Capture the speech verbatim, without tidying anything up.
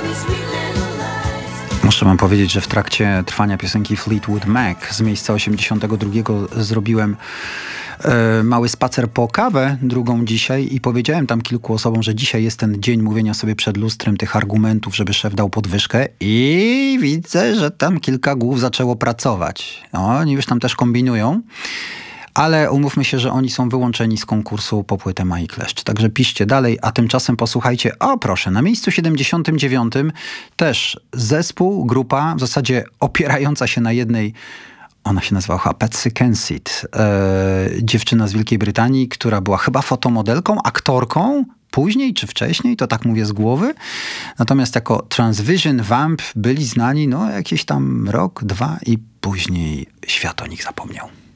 Muszę wam powiedzieć, że w trakcie trwania piosenki Fleetwood Mac z miejsca osiemdziesiątego drugiego zrobiłem e, mały spacer po kawę, drugą dzisiaj, i powiedziałem tam kilku osobom, że dzisiaj jest ten dzień mówienia sobie przed lustrem tych argumentów, żeby szef dał podwyżkę, i widzę, że tam kilka głów zaczęło pracować. No, oni już tam też kombinują. Ale umówmy się, że oni są wyłączeni z konkursu po płytę Mai Kleszcz. Także piszcie dalej, a tymczasem posłuchajcie, o proszę, na miejscu siedemdziesiątym dziewiątym też zespół, grupa, w zasadzie opierająca się na jednej, ona się nazywała Patsy Kensit, e, dziewczyna z Wielkiej Brytanii, która była chyba fotomodelką, aktorką, później czy wcześniej, to tak mówię z głowy. Natomiast jako Transvision Vamp byli znani no jakiś tam rok, dwa i później świat o nich zapomniał.